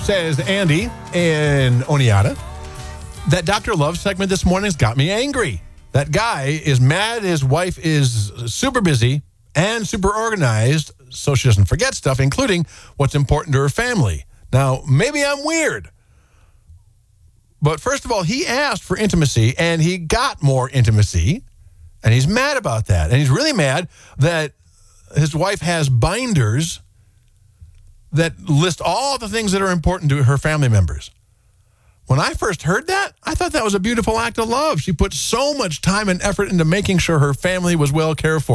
says Andy in Oneata. That Dr. Love segment this morning has got me angry. That guy is mad his wife is super busy and super organized so she doesn't forget stuff, including what's important to her family. Now, maybe I'm weird. But first of all, he asked for intimacy, and he got more intimacy, and he's mad about that. And he's really mad that his wife has binders that list all the things that are important to her family members. When I first heard that, I thought that was a beautiful act of love. She put so much time and effort into making sure her family was well cared for.